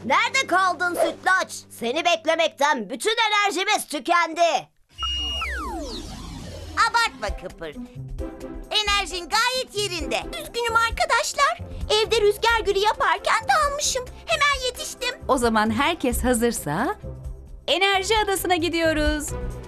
Nerede kaldın sütlaç? Seni beklemekten bütün enerjimiz tükendi. Abartma Kıpır. Enerjin gayet yerinde. Üzgünüm arkadaşlar. Evde rüzgar gülü yaparken dalmışım. Hemen yetiştim. O zaman herkes hazırsa Enerji Adası'na gidiyoruz.